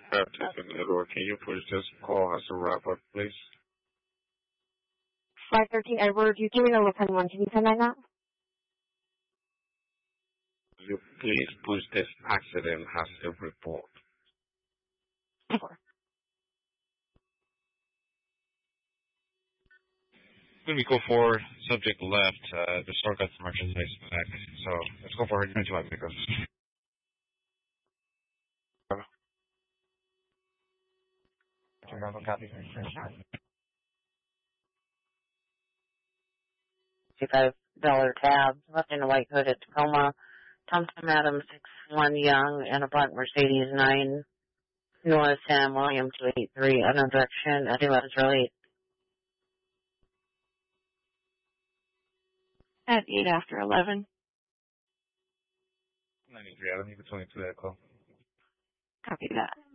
Tiffany Edward, can you push this call as a wrap up, please? 513 Edward, you give me the look on one. Can you send that now? You please push this accident as a report. Sure. When we go forward, subject left, the store got some merchandise back. So let's go forward. 25 because. Copy. 55 tab, left in a white hood at Tacoma. Thompson Adams 61 Young and a black Mercedes 9 North Sam William 283 unknown direction at 11 Charlie. At 8 after 11. 93 Avenue, 22 Echo. Copy that.